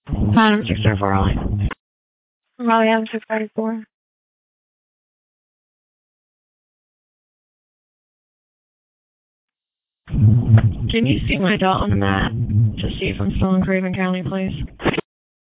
Adam 604 Raleigh. Raleigh Adam 634. Can you see my dot on the map to see if I'm still in Craven County, please?